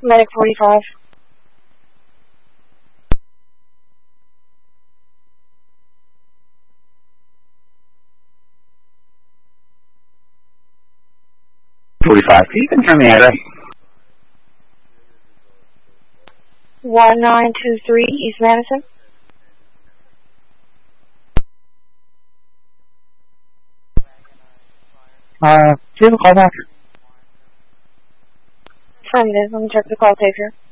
Medic 45. Can you confirm the address? 1923 East Madison. Do you have a call back? Affirmative. Let me check the call taker.